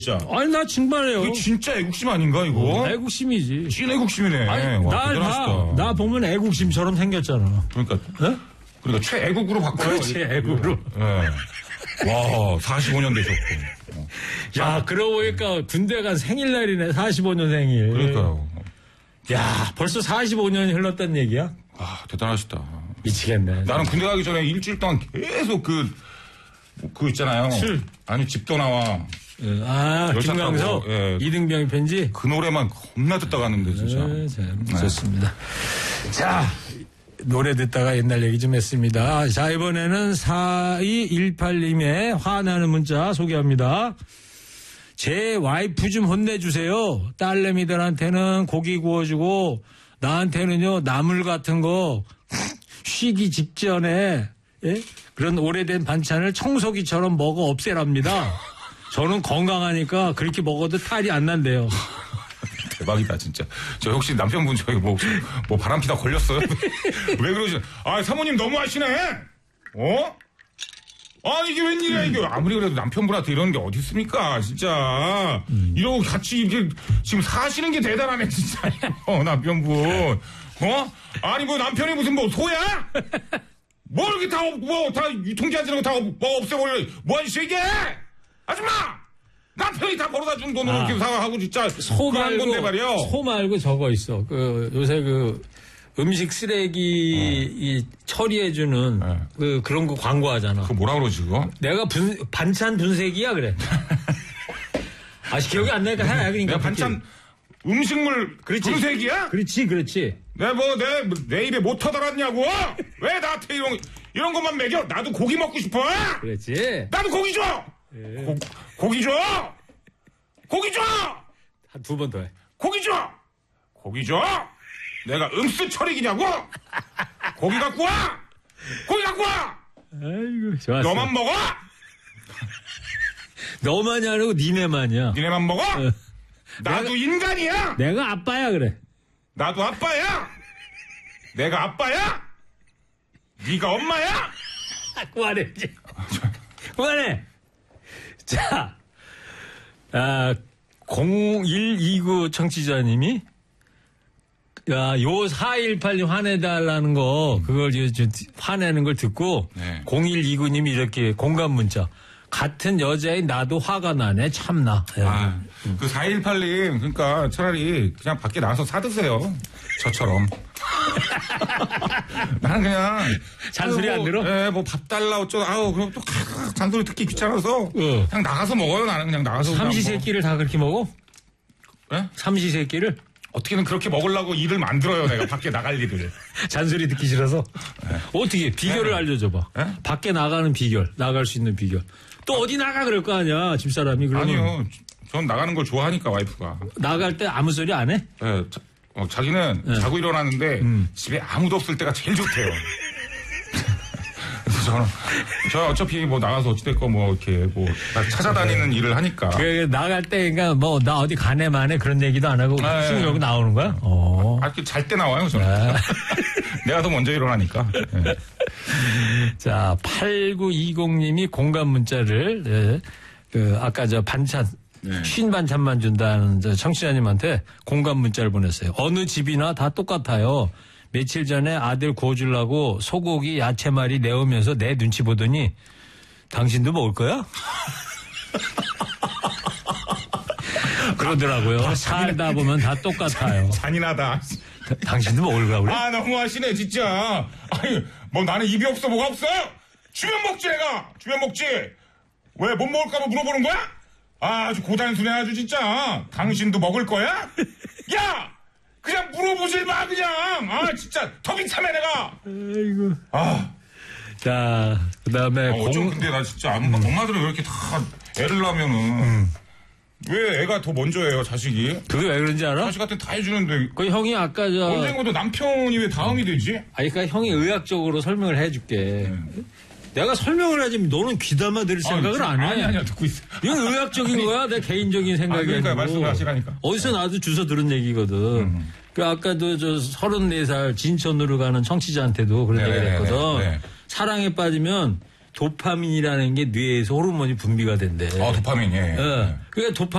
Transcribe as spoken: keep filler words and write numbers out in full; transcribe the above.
진짜. 아니, 나 증발해요. 이거 진짜 애국심 아닌가, 이거? 어, 애국심이지. 찐 애국심이네. 아니, 와, 나, 나, 나 보면 애국심처럼 생겼잖아. 그러니까. 어? 그러니까 최애국으로 바꿔요. 그렇지, 애국으로. 네. 와, 사십오 년 되셨고. 야, 그러고 보니까 군대 간 생일날이네, 사십오 년 생일. 그러니까요. 야, 벌써 사십오 년이 흘렀단 얘기야? 아, 대단하시다. 미치겠네. 나는 군대 가기 전에 일주일 동안 계속 그, 그 있잖아요. 술. 아니, 집도 나와. 예, 아, 김광석. 예. 이등병의 편지. 그 노래만 겁나 듣다 갔는데, 진짜. 네, 참, 좋습니다. 네. 자, 노래 듣다가 옛날 얘기 좀 했습니다. 자, 이번에는 사이일팔 님의 화나는 문자 소개합니다. 제 와이프 좀 혼내주세요. 딸내미들한테는 고기 구워주고 나한테는요 나물 같은 거 쉬기 직전에 예? 그런 오래된 반찬을 청소기처럼 먹어 없애랍니다. 저는 건강하니까 그렇게 먹어도 탈이 안 난대요. 대박이다, 진짜. 저 혹시 남편분 저기 뭐, 뭐 바람피다 걸렸어요? 왜 그러지? 아, 사모님 너무하시네? 어? 아, 이게 웬일이야, 이게. 아무리 그래도 남편분한테 이러는 게 어디 있습니까, 진짜. 음. 이러고 같이 이렇게 지금 사시는 게 대단하네, 진짜. 어, 남편분. 어? 아니, 뭐 남편이 무슨 뭐 소야? 뭐 이렇게 다, 뭐, 다 유통기한 다 뭐 없애버려. 뭐 하는 짓이야, 이게? 아줌마! 남편이 다 벌어다 준 돈으로 아. 이렇게 사하고 진짜. 소 말고, 건데 말이야. 소 말고 저거 있어. 그, 요새 그, 음식 쓰레기 어. 이 처리해주는 네. 그 그런 거 광고하잖아. 그 뭐라 그러지 그거? 내가 분 반찬 분쇄기야 그래. 아직 기억이 안 나니까 해. 그러니까 내가 반찬 음식물 그렇지. 분쇄기야? 그렇지, 그렇지. 내가 뭐내 내 입에 못 터달았냐고? 왜 나한테 이런 이런 것만 먹여? 나도 고기 먹고 싶어. 그렇지. 나도 고기 줘. 예. 고, 고기 줘. 고기 줘. 한 두 번 더 해. 고기 줘. 고기 줘. 내가 음수 처리기냐고? 고기 갖고 와! 고기 갖고 와! 아이고, 좋았어. 너만 먹어? 너만이 아니고 니네만이야. 니네만 먹어? 어. 나도 내가, 인간이야! 내가 아빠야, 그래. 나도 아빠야! 내가 아빠야? 네가 엄마야? 그만해, 이제. 그만해! 자, 아, 공일이구 청취자님이 야, 요 사일팔 님 화내달라는 거, 그걸 화내는 걸 듣고, 네. 공일이구 님이 이렇게 공감 문자. 같은 여자인 나도 화가 나네, 참나. 아, 음. 그 사일팔 님, 그러니까 차라리 그냥 밖에 나가서 사드세요. 저처럼. 나는 그냥. 잔소리 아유, 뭐, 안 들어? 예, 뭐 밥 달라, 어쩌다, 아우, 그럼 또 잔소리 듣기 귀찮아서. 어. 그냥 나가서 먹어요, 나는 그냥 나가서. 삼시세끼를 뭐. 다 그렇게 먹어? 예? 삼시세끼를? 어떻게든 그렇게 먹으려고 일을 만들어요, 내가 밖에 나갈 일을. 잔소리 듣기 싫어서? 네. 어떻게, 비결을 네. 알려줘봐. 네? 밖에 나가는 비결, 나갈 수 있는 비결. 또 아, 어디 나가 그럴 거 아니야, 집사람이. 그러면. 아니요. 전 나가는 걸 좋아하니까, 와이프가. 나갈 때 아무 소리 안 해? 네. 자, 어, 자기는 네. 자고 일어나는데 음. 집에 아무도 없을 때가 제일 좋대요. 그래서 저는, 저 어차피 뭐 나가서 어찌됐건 뭐 이렇게 뭐 찾아다니는 네. 일을 하니까. 그 나갈 때, 그러니까 뭐 나 어디 가네 마네 그런 얘기도 안 하고 네. 쑥 이러고 나오는 거야? 어. 아, 잘 때 나와요, 저는. 아. 내가 더 먼저 일어나니까. 네. 자, 팔구이공 님이 공감 문자를, 네. 그, 아까 저 반찬, 네. 쉰 반찬만 준다는 저 청취자님한테 공감 문자를 보냈어요. 어느 집이나 다 똑같아요. 며칠 전에 아들 구워주려고 소고기 야채말이 내오면서 내 눈치 보더니 당신도 먹을 거야? 그러더라고요. 아, 살다 보면 다 똑같아요. 잔인하다. 다, 당신도 먹을 거야, 그래? 아, 너무하시네, 진짜. 아니, 뭐 나는 입이 없어, 뭐가 없어? 주면 먹지, 내가. 주면 먹지. 왜, 못 먹을까봐 물어보는 거야? 아, 아주 고단수네, 아주 진짜. 당신도 먹을 거야? 야! 그냥 물어보질 마, 그냥. 아, 진짜. 더 비참해, 내가. 아이고. 아. 자, 그 다음에. 아, 어쩜 근데 나 진짜 음. 엄마들은 왜 이렇게 다 애를 낳으면은. 음. 왜 애가 더 먼저 해요, 자식이? 그게 왜 그런지 알아? 자식한테 다 해주는데. 그 형이 아까 저. 언젠가도 남편이 왜 다음이 되지? 아니, 그러니까 형이 의학적으로 설명을 해줄게. 네. 내가 설명을 하지, 너는 귀담아 들을 생각을 아, 안 해. 아니, 아니야, 듣고 있어. 이건 의학적인 아니, 거야, 내 개인적인 생각이 아니고. 그러니까 말씀을 하시라니까. 어디서 나도 주워 들은 얘기거든. 음. 그 아까도 저 서른네 살 진천으로 가는 청취자한테도 그런 네, 얘기를 했거든. 네, 네. 사랑에 빠지면 도파민이라는 게 뇌에서 호르몬이 분비가 된대. 아, 도파민, 예. 예. 네. 그러니까 도파